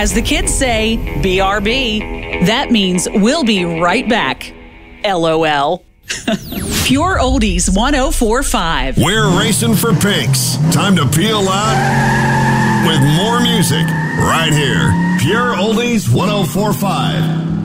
As the kids say, BRB. That means we'll be right back. LOL. Pure Oldies 104.5. We're racing for pinks. Time to peel out with more music right here. Pure Oldies 104.5.